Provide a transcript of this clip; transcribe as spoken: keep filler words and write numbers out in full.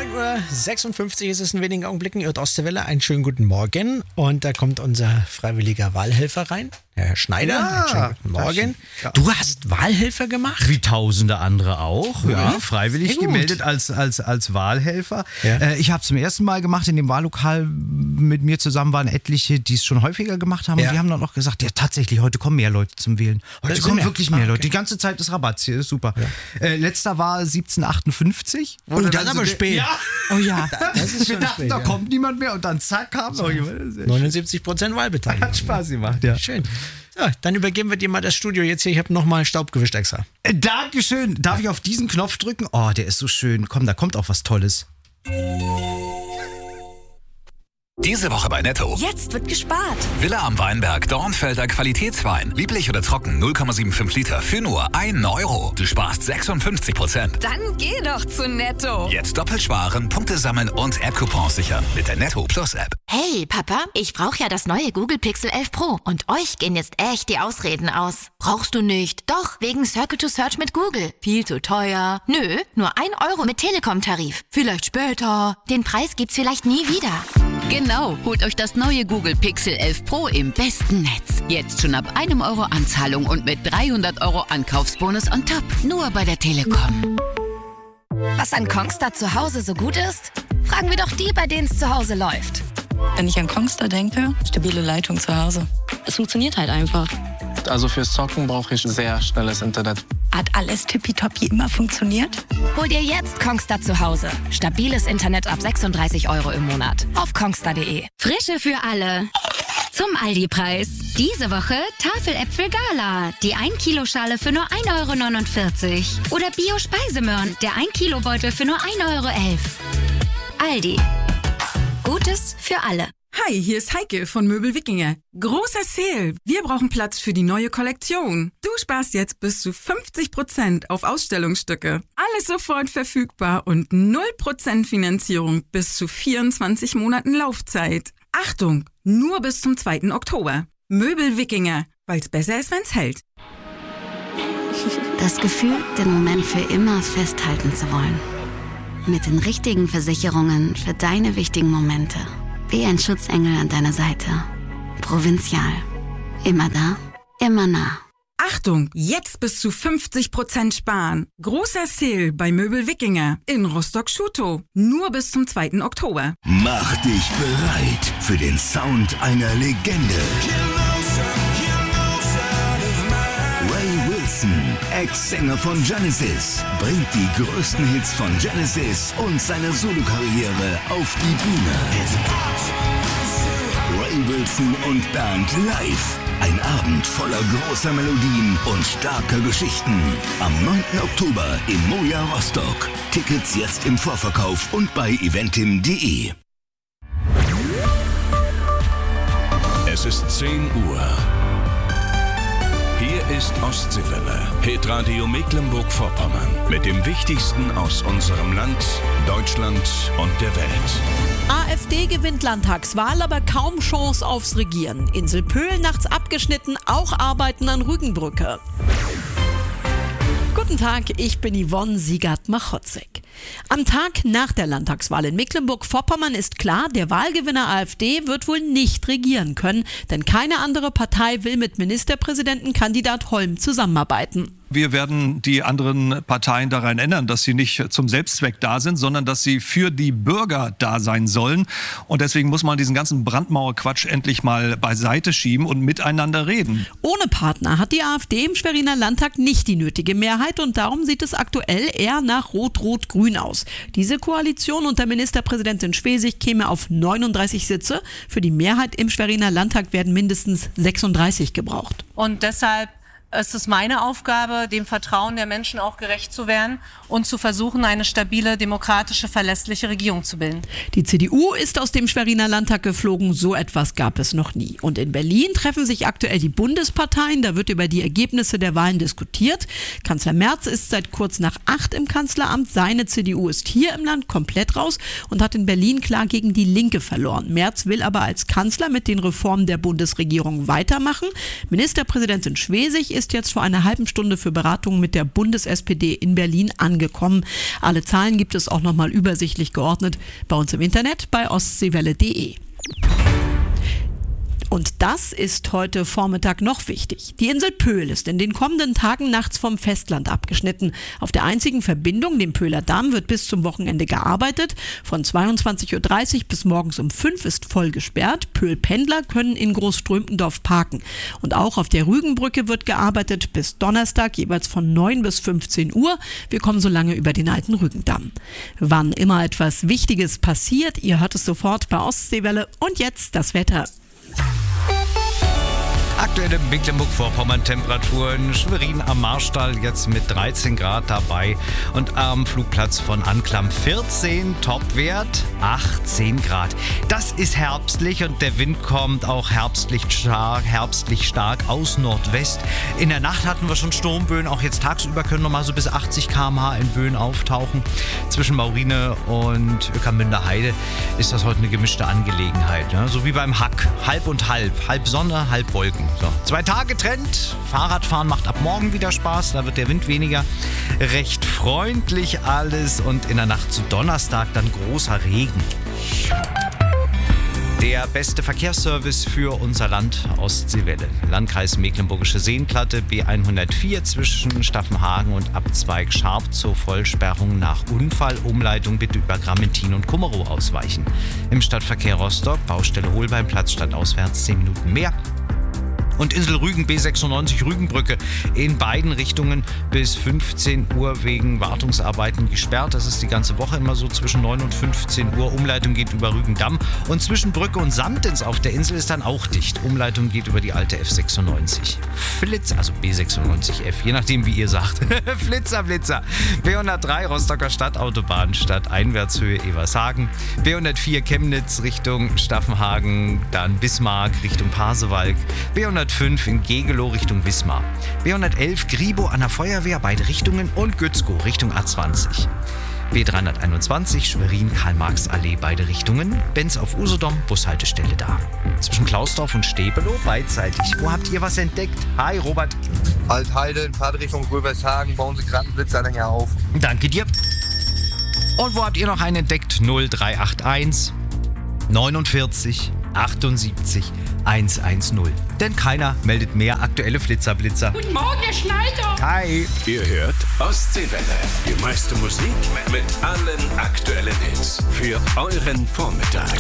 neun Uhr sechsundfünfzig ist es in wenigen Augenblicken. Ihr hört Ostwelle, einen schönen guten Morgen. Und da kommt unser freiwilliger Wahlhelfer rein, Herr Schneider. Ja, einen schönen guten Morgen. Ja. Du hast Wahlhelfer gemacht? Wie tausende andere auch, Cool. ja, freiwillig Sehr gut. gemeldet als, als, als Wahlhelfer. Ja. Äh, ich habe zum ersten Mal gemacht, in dem Wahllokal mit mir zusammen waren etliche, die es schon häufiger gemacht haben. Ja. Und die haben dann auch gesagt, ja tatsächlich, heute kommen mehr Leute zum Wählen. Heute sind kommen mehr. wirklich mehr Ah, okay. Leute. Die ganze Zeit ist Rabatz hier, ist super. Ja. Äh, letzter war siebzehn achtundfünfzig. Oh, das ist aber spät. Ja, Oh ja. Das ist wir schon dachten, spät. da Ja. kommt niemand mehr und dann zack, kam noch jemand. neunundsiebzig Prozent Wahlbeteiligung. Hat Spaß gemacht, ja. Schön. So, dann übergeben wir dir mal das Studio jetzt hier. Ich habe nochmal Staub gewischt extra. Äh, Dankeschön. Darf ich auf diesen Knopf drücken? Oh, der ist so schön. Komm, da kommt auch was Tolles. Diese Woche bei Netto. Jetzt wird gespart. Villa am Weinberg, Dornfelder Qualitätswein. Lieblich oder trocken, null Komma fünfundsiebzig Liter für nur einen Euro. Du sparst sechsundfünfzig Prozent. Dann geh doch zu Netto. Jetzt doppelt sparen, Punkte sammeln und App-Coupons sichern mit der Netto Plus App. Hey, Papa, ich brauche ja das neue Google Pixel elf Pro und euch gehen jetzt echt die Ausreden aus. Brauchst du nicht? Doch, wegen Circle to Search mit Google. Viel zu teuer. Nö, nur ein Euro mit Telekom-Tarif. Vielleicht später. Den Preis gibt's vielleicht nie wieder. Genau, holt euch das neue Google Pixel elf Pro im besten Netz. Jetzt schon ab einem Euro Anzahlung und mit dreihundert Euro Ankaufsbonus on top. Nur bei der Telekom. Was an Kongstar zu Hause so gut ist? Fragen wir doch die, bei denen es zu Hause läuft. Wenn ich an Kongstar denke, stabile Leitung zu Hause. Es funktioniert halt einfach. Also fürs Zocken brauche ich sehr schnelles Internet. Hat alles tippitoppi immer funktioniert? Hol dir jetzt Kongstar zu Hause. Stabiles Internet ab sechsunddreißig Euro im Monat. Auf kongstar punkt de. Frische für alle. Zum Aldi-Preis. Diese Woche Tafeläpfel Gala. Die ein Kilo Schale für nur ein Euro neunundvierzig. Oder Bio-Speisemöhren. Der ein Kilo Beutel für nur ein Euro elf. Aldi. Gutes für alle. Hi, hier ist Heike von Möbel Wikinger. Großer Sale. Wir brauchen Platz für die neue Kollektion. Du sparst jetzt bis zu fünfzig Prozent auf Ausstellungsstücke. Alles sofort verfügbar und null Prozent Finanzierung bis zu vierundzwanzig Monaten Laufzeit. Achtung, nur bis zum zweiten Oktober. Möbel Wikinger, weil's besser ist, wenn's hält. Das Gefühl, den Moment für immer festhalten zu wollen. Mit den richtigen Versicherungen für deine wichtigen Momente. Wie ein Schutzengel an deiner Seite. Provinzial. Immer da, immer nah. Achtung, jetzt bis zu fünfzig Prozent sparen. Großer Sale bei Möbel Wikinger in Rostock-Schutow. Nur bis zum zweiten Oktober. Mach dich bereit für den Sound einer Legende. Ray Wilson, Ex-Sänger von Genesis, bringt die größten Hits von Genesis und seine Solokarriere auf die Bühne. Ray Wilson und Band live. Ein Abend voller großer Melodien und starker Geschichten. Am neunten Oktober im Moja Rostock. Tickets jetzt im Vorverkauf und bei eventim punkt de. Es ist zehn Uhr. Hier ist Ostseewelle, Hitradio Mecklenburg-Vorpommern. Mit dem Wichtigsten aus unserem Land, Deutschland und der Welt. AfD gewinnt Landtagswahl, aber kaum Chance aufs Regieren. Insel Pöhl nachts abgeschnitten, auch Arbeiten an Rügenbrücke. Guten Tag, ich bin Yvonne Siegert-Machotzek. Am Tag nach der Landtagswahl in Mecklenburg-Vorpommern ist klar, der Wahlgewinner AfD wird wohl nicht regieren können, denn keine andere Partei will mit Ministerpräsidentenkandidat Holm zusammenarbeiten. Wir werden die anderen Parteien daran ändern, dass sie nicht zum Selbstzweck da sind, sondern dass sie für die Bürger da sein sollen. Und deswegen muss man diesen ganzen Brandmauerquatsch endlich mal beiseite schieben und miteinander reden. Ohne Partner hat die AfD im Schweriner Landtag nicht die nötige Mehrheit und darum sieht es aktuell eher nach Rot-Rot-Grün aus. Diese Koalition unter Ministerpräsidentin Schwesig käme auf neununddreißig Sitze. Für die Mehrheit im Schweriner Landtag werden mindestens sechsunddreißig gebraucht. Und deshalb ist es meine Aufgabe, dem Vertrauen der Menschen auch gerecht zu werden und zu versuchen, eine stabile, demokratische, verlässliche Regierung zu bilden. Die C D U ist aus dem Schweriner Landtag geflogen, so etwas gab es noch nie. Und in Berlin treffen sich aktuell die Bundesparteien, da wird über die Ergebnisse der Wahlen diskutiert. Kanzler Merz ist seit kurz nach acht im Kanzleramt, seine C D U ist hier im Land komplett raus und hat in Berlin klar gegen die Linke verloren. Merz will aber als Kanzler mit den Reformen der Bundesregierung weitermachen. Ministerpräsidentin Schwesig ist ist jetzt vor einer halben Stunde für Beratungen mit der Bundes-S P D in Berlin angekommen. Alle Zahlen gibt es auch nochmal übersichtlich geordnet bei uns im Internet bei ostseewelle punkt de. Und das ist heute Vormittag noch wichtig. Die Insel Pöhl ist in den kommenden Tagen nachts vom Festland abgeschnitten. Auf der einzigen Verbindung, dem Pöhler Damm, wird bis zum Wochenende gearbeitet. Von zweiundzwanzig Uhr dreißig bis morgens um fünf ist voll gesperrt. Pöhl-Pendler können in Großströmpendorf parken. Und auch auf der Rügenbrücke wird gearbeitet bis Donnerstag, jeweils von neun bis fünfzehn Uhr. Wir kommen so lange über den alten Rügendamm. Wann immer etwas Wichtiges passiert, ihr hört es sofort bei Ostseewelle. Und jetzt das Wetter. Aktuelle Mecklenburg-Vorpommern-Temperaturen. Schwerin am Marstall jetzt mit dreizehn Grad dabei und am Flugplatz von Anklam vierzehn, Topwert achtzehn Grad. Das ist herbstlich und der Wind kommt auch herbstlich stark, herbstlich stark aus Nordwest. In der Nacht hatten wir schon Sturmböen, auch jetzt tagsüber können noch mal so bis achtzig Kilometer pro Stunde in Böen auftauchen. Zwischen Maurine und Ueckermünder Heide ist das heute eine gemischte Angelegenheit, ne? So wie beim Hack, halb und halb, halb Sonne, halb Wolken. So. Zwei Tage Trend. Fahrradfahren macht ab morgen wieder Spaß. Da wird der Wind weniger. Recht freundlich alles. Und in der Nacht zu Donnerstag dann großer Regen. Der beste Verkehrsservice für unser Land Ostseewelle. Landkreis Mecklenburgische Seenplatte B hundertvier zwischen Staffenhagen und Abzweig Scharp zur Vollsperrung nach Unfall. Umleitung bitte über Grammentin und Kummerow ausweichen. Im Stadtverkehr Rostock, Baustelle Holbeinplatz, stadtauswärts zehn Minuten mehr. Und Insel Rügen B sechsundneunzig Rügenbrücke in beiden Richtungen bis fünfzehn Uhr wegen Wartungsarbeiten gesperrt. Das ist die ganze Woche immer so zwischen neun und fünfzehn Uhr. Umleitung geht über Rügendamm. Und zwischen Brücke und Sandens auf der Insel ist dann auch dicht. Umleitung geht über die alte F sechsundneunzig. Flitz, also B sechsundneunzig F, je nachdem wie ihr sagt. Flitzer, Blitzer. B hundertdrei Rostocker Stadtautobahn statt Einwärtshöhe Evershagen. B hundertvier Chemnitz Richtung Staffenhagen, dann Bismarck Richtung Pasewalk. B hundertfünf in Gegelow Richtung Wismar. B hundertelf Gribo an der Feuerwehr, beide Richtungen, und Gützkow Richtung A zwanzig. B dreihunderteinundzwanzig Schwerin Karl-Marx-Allee, beide Richtungen. Benz auf Usedom, Bushaltestelle da. Zwischen Klausdorf und Stebelow beidseitig. Wo habt ihr was entdeckt? Hi Robert. Altheide in Fahrtrichtung Röbershagen, bauen Sie gerade einen Blitzanhänger auf. Danke dir. Und wo habt ihr noch einen entdeckt? null drei acht eins neunundvierzig achtundsiebzig hundertzehn. Denn keiner meldet mehr aktuelle Flitzerblitzer. Guten Morgen, Herr Schneider. Hi. Ihr hört Ostseewelle. Die meiste Musik mit allen aktuellen Hits für euren Vormittag.